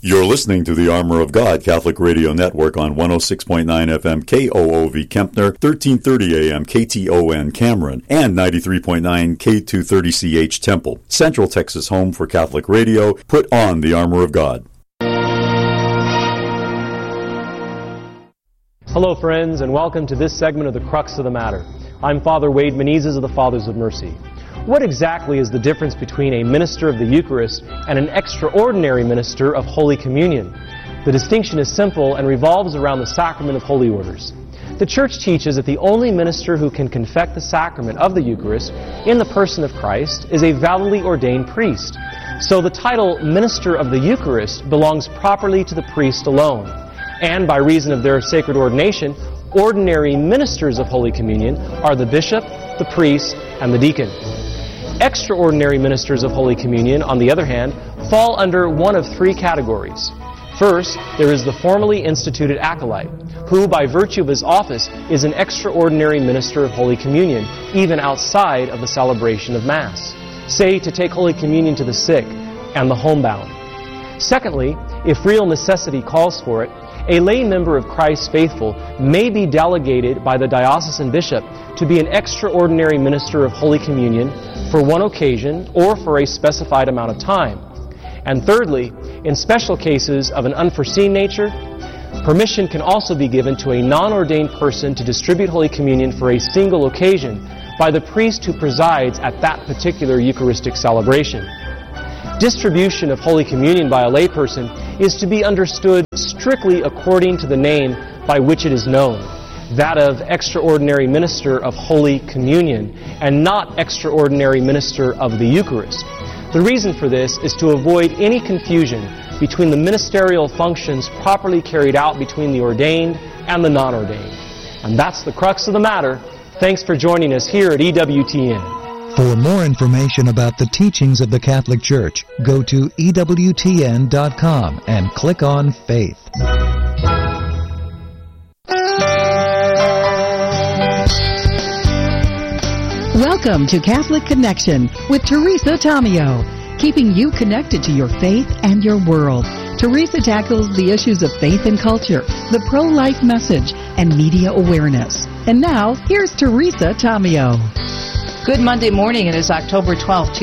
You're listening to the Armor of God Catholic Radio Network on 106.9 FM KOOV Kempner, 1330 AM KTON Cameron, and 93.9 K230CH Temple. Central Texas home for Catholic radio. Put on the Armor of God. Hello, friends, and welcome to this segment of The Crux of the Matter. I'm Father Wade Menezes of the Fathers of Mercy. What exactly is the difference between a minister of the Eucharist and an extraordinary minister of Holy Communion? The distinction is simple and revolves around the sacrament of holy orders. The Church teaches that the only minister who can confect the sacrament of the Eucharist in the person of Christ is a validly ordained priest. So the title Minister of the Eucharist belongs properly to the priest alone. And by reason of their sacred ordination, ordinary ministers of Holy Communion are the bishop, the priest, and the deacon. Extraordinary ministers of Holy Communion, on the other hand, fall under one of three categories. First, there is the formally instituted acolyte, who, by virtue of his office, is an extraordinary minister of Holy Communion, even outside of the celebration of Mass. Say, to take Holy Communion to the sick and the homebound. Secondly, if real necessity calls for it, a lay member of Christ's faithful may be delegated by the diocesan bishop to be an extraordinary minister of Holy Communion for one occasion or for a specified amount of time. And thirdly, in special cases of an unforeseen nature, permission can also be given to a non-ordained person to distribute Holy Communion for a single occasion by the priest who presides at that particular Eucharistic celebration. Distribution of Holy Communion by a layperson is to be understood strictly according to the name by which it is known, that of extraordinary minister of Holy Communion, and not extraordinary minister of the Eucharist. The reason for this is to avoid any confusion between the ministerial functions properly carried out between the ordained and the non-ordained. And that's the crux of the matter. Thanks for joining us here at EWTN. For more information about the teachings of the Catholic Church, go to EWTN.com and click on Faith. Welcome to Catholic Connection with Teresa Tomeo, keeping you connected to your faith and your world. Teresa tackles the issues of faith and culture, the pro-life message, and media awareness. And now, here's Teresa Tomeo. Good Monday morning. It is October 12,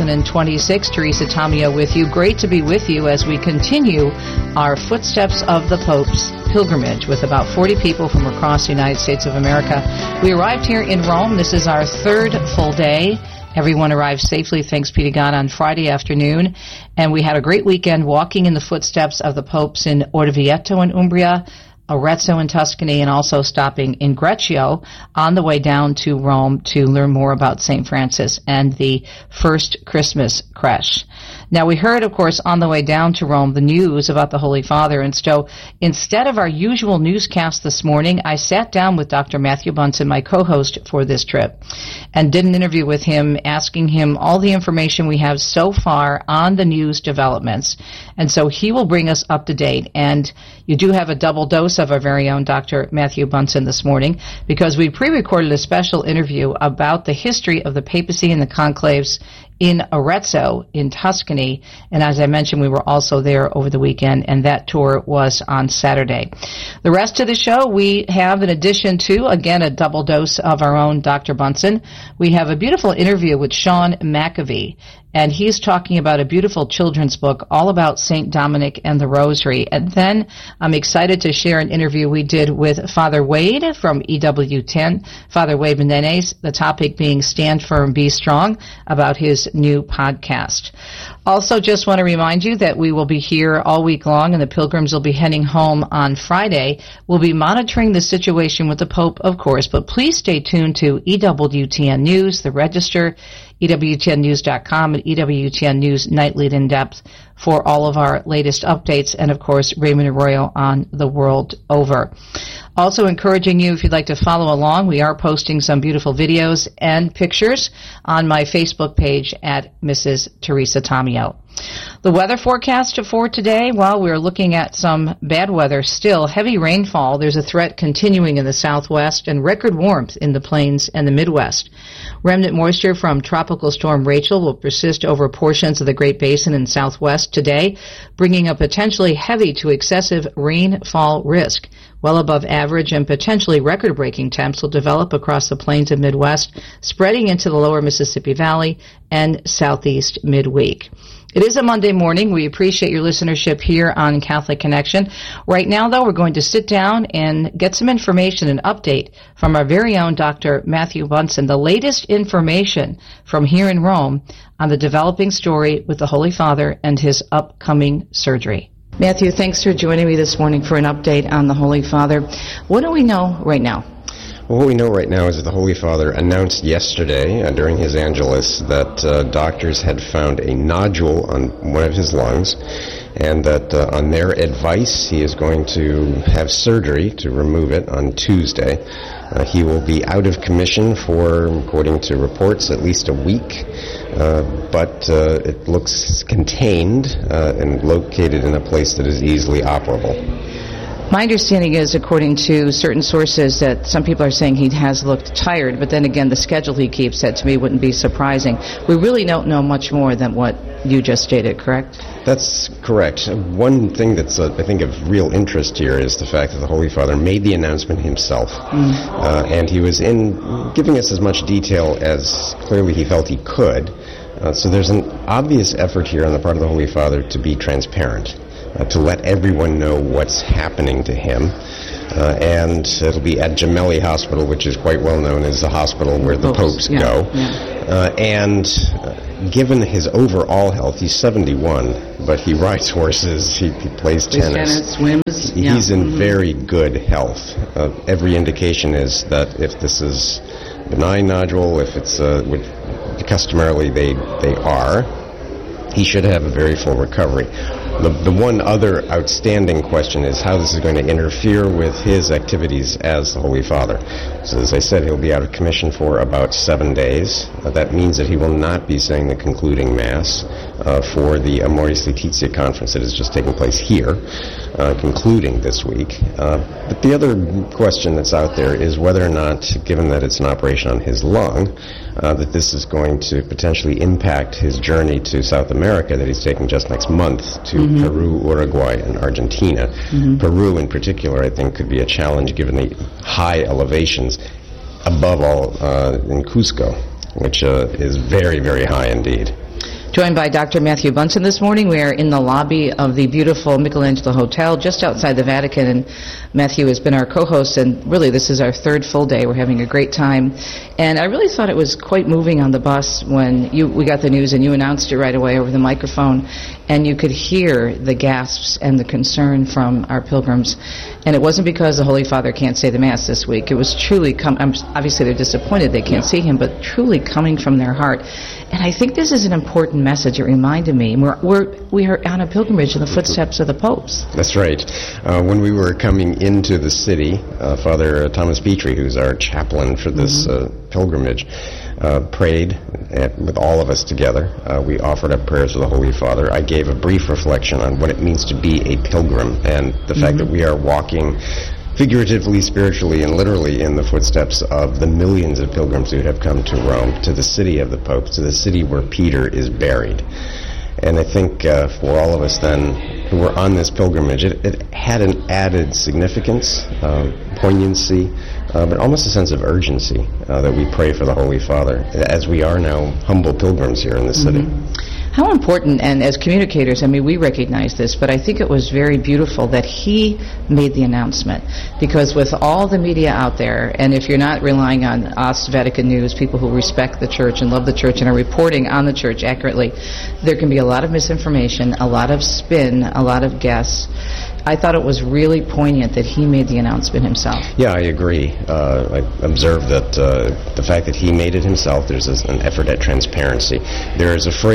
2026. Teresa Tomeo with you. Great to be with you as we continue our Footsteps of the Pope's pilgrimage with about 40 people from across the United States of America. We arrived here in Rome. This is our third full day. Everyone arrived safely, thanks be to God, on Friday afternoon. And we had a great weekend walking in the footsteps of the popes in Orvieto in Umbria, Arezzo in Tuscany, and also stopping in Greccio on the way down to Rome to learn more about St. Francis and the first Christmas creche. Now, we heard, of course, on the way down to Rome, the news about the Holy Father. And so instead of our usual newscast this morning, I sat down with Dr. Matthew Bunson, my co-host for this trip, and did an interview with him, asking him all the information we have so far on the news developments. And so he will bring us up to date. And you do have a double dose of our very own Dr. Matthew Bunson this morning, because we pre-recorded a special interview about the history of the papacy and the conclaves in Arezzo in Tuscany. And as I mentioned, we were also there over the weekend, and that tour was on Saturday. The rest of the show, we have, in addition to, again, a double dose of our own Dr. Bunson, we have a beautiful interview with Sean McAvee. And he's talking about a beautiful children's book all about St. Dominic and the Rosary. And then I'm excited to share an interview we did with Father Wade from EWTN, Father Wade Menezes, the topic being Stand Firm, Be Strong, about his new podcast. Also, just want to remind you that we will be here all week long, and the pilgrims will be heading home on Friday. We'll be monitoring the situation with the Pope, of course, but please stay tuned to EWTN News, the Register, EWTNnews.com, and EWTN News Nightly in Depth for all of our latest updates, and of course Raymond Arroyo on the world over. Also encouraging you, if you'd like to follow along, we are posting some beautiful videos and pictures on my Facebook page at Mrs. Teresa Tomeo. The weather forecast for today, well, we're looking at some bad weather still. Heavy rainfall. There's a threat continuing in the southwest and record warmth in the plains and the Midwest. Remnant moisture from Tropical Storm Rachel will persist over portions of the Great Basin and southwest today, bringing a potentially heavy to excessive rainfall risk. Well above average and potentially record-breaking temps will develop across the plains and Midwest, spreading into the lower Mississippi Valley and southeast midweek. It is a Monday morning. We appreciate your listenership here on Catholic Connection. Right now, though, we're going to sit down and get some information and update from our very own Dr. Matthew Bunson, the latest information from here in Rome on the developing story with the Holy Father and his upcoming surgery. Matthew, thanks for joining me this morning for an update on the Holy Father. What do we know right now? Well, what we know right now is that the Holy Father announced yesterday during his Angelus that doctors had found a nodule on one of his lungs, and that on their advice he is going to have surgery to remove it on Tuesday. He will be out of commission for, according to reports, at least a week, but it looks contained and located in a place that is easily operable. My understanding is, according to certain sources, that some people are saying he has looked tired, but then again, the schedule he keeps, that to me wouldn't be surprising. We really don't know much more than what you just stated, correct? That's correct. One thing that's, I think, of real interest here is the fact that the Holy Father made the announcement himself, and he was giving us as much detail as clearly he felt he could. So there's an obvious effort here on the part of the Holy Father to be transparent. To let everyone know what's happening to him. And it'll be at Gemelli Hospital, which is quite well known as the hospital where the popes go. And given his overall health, he's 71, but he rides horses, he plays tennis, swims. He's in very good health. Every indication is that if this is benign nodule, if it's customarily they are, he should have a very full recovery. The one other outstanding question is how this is going to interfere with his activities as the Holy Father. So as I said, he'll be out of commission for about 7 days. That means that he will not be saying the concluding Mass for the Amoris Laetitia conference that is just taking place here, concluding this week. But the other question that's out there is whether or not, given that it's an operation on his lung, that this is going to potentially impact his journey to South America that he's taking just next month to Peru, Uruguay, and Argentina. Peru in particular, I think, could be a challenge given the high elevations, above all in Cusco, which is very, very high indeed. Joined by Dr. Matthew Bunson this morning. We are in the lobby of the beautiful Michelangelo Hotel just outside the Vatican, and Matthew has been our co-host, and really this is our third full day. We're having a great time, and I really thought it was quite moving on the bus when we got the news and you announced it right away over the microphone, and you could hear the gasps and the concern from our pilgrims. And it wasn't because the Holy Father can't say the Mass this week. It was truly, obviously they're disappointed they can't see him, but truly coming from their heart. And I think this is an important message. It reminded me, we are on a pilgrimage in the footsteps of the popes. That's right. When we were coming into the city, Father Thomas Petrie, who's our chaplain for this pilgrimage, prayed with all of us together. We offered up prayers to the Holy Father. I gave a brief reflection on what it means to be a pilgrim and the fact that we are walking figuratively, spiritually, and literally in the footsteps of the millions of pilgrims who have come to Rome, to the city of the popes, to the city where Peter is buried. And I think for all of us then who were on this pilgrimage, it had an added significance, poignancy, but almost a sense of urgency that we pray for the Holy Father, as we are now humble pilgrims here in the city. How important, and as communicators, I mean, we recognize this, but I think it was very beautiful that he made the announcement, because with all the media out there, and if you're not relying on us, Vatican News, people who respect the Church and love the Church and are reporting on the Church accurately, there can be a lot of misinformation, a lot of spin, a lot of guess. I thought it was really poignant that he made the announcement himself. Yeah, I agree. I observed that the fact that he made it himself, there's an effort at transparency. There is a phrase in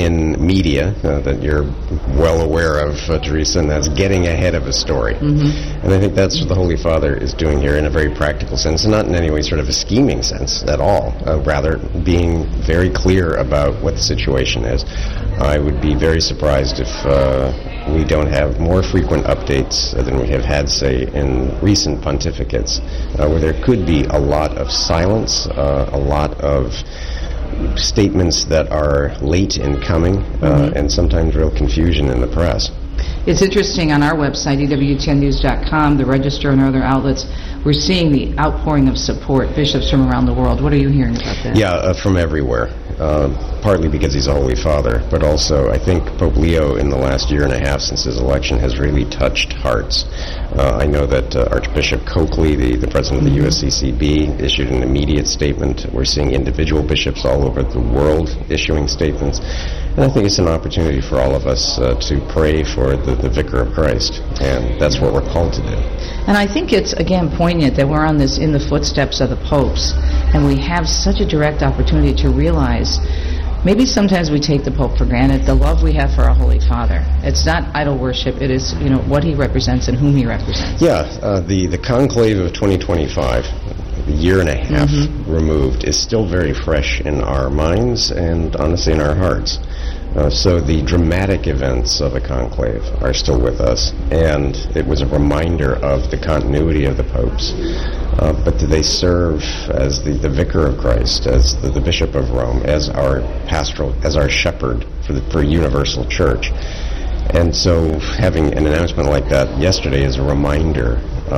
in media that you're well aware of, Teresa, and that's getting ahead of a story. And I think that's what the Holy Father is doing here in a very practical sense, and not in any way sort of a scheming sense at all, rather being very clear about what the situation is. I would be very surprised if we don't have more frequent updates than we have had, say, in recent pontificates, where there could be a lot of silence, a lot of statements that are late in coming, and sometimes real confusion in the press. It's interesting, on our website, EWTNnews.com, the Register and other outlets, we're seeing the outpouring of support, bishops from around the world. What are you hearing about that? Yeah, from everywhere. Partly because he's a Holy Father, but also I think Pope Leo in the last year and a half since his election has really touched hearts. I know that Archbishop Coakley, the president of the USCCB, issued an immediate statement. We're seeing individual bishops all over the world issuing statements. And I think it's an opportunity for all of us to pray for the Vicar of Christ, and that's what we're called to do. And I think it's, again, poignant that we're on this in the footsteps of the popes, and we have such a direct opportunity to realize maybe sometimes we take the Pope for granted, the love we have for our Holy Father. It's not idol worship, it is, what he represents and whom he represents. Yeah, the conclave of 2025, a year and a half removed, is still very fresh in our minds and honestly in our hearts. So the dramatic events of the conclave are still with us, and it was a reminder of the continuity of the popes. But they serve as the Vicar of Christ, as the Bishop of Rome, as our pastoral, as our shepherd for universal church. And so having an announcement like that yesterday is a reminder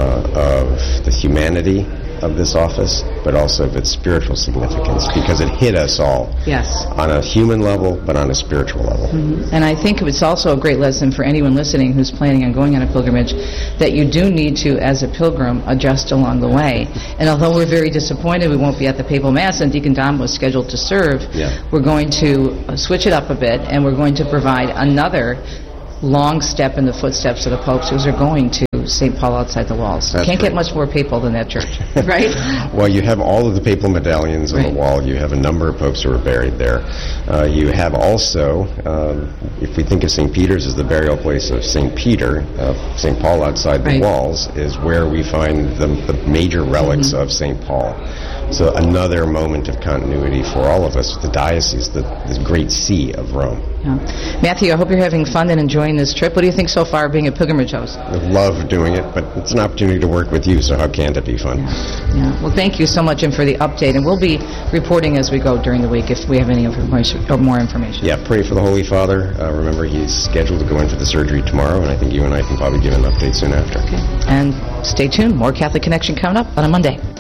of the humanity of this office, but also of its spiritual significance, because it hit us all. Yes. On a human level, but on a spiritual level. And I think it's also a great lesson for anyone listening who's planning on going on a pilgrimage, that you do need to, as a pilgrim, adjust along the way. And although we're very disappointed we won't be at the Papal Mass and Deacon Dom was scheduled to serve, we're going to switch it up a bit, and we're going to provide another long step in the footsteps of the popes who are going to St. Paul outside the walls. That's Can't right. get much more papal than that church, right? Well, you have all of the papal medallions on the wall. You have a number of popes who are buried there. You have also, if we think of St. Peter's as the burial place of St. Peter, St. Paul outside the walls is where we find the major relics of St. Paul. So another moment of continuity for all of us, the diocese, the great see of Rome. Yeah. Matthew, I hope you're having fun and enjoying this trip. What do you think so far, being a pilgrimage host? I love doing it, but it's an opportunity to work with you, so how can't it be fun? Yeah. Well, thank you so much, and for the update. And we'll be reporting as we go during the week if we have any information or more information. Yeah, pray for the Holy Father. Remember, he's scheduled to go in for the surgery tomorrow, and I think you and I can probably give an update soon after. Okay. And stay tuned. More Catholic Connection coming up on a Monday.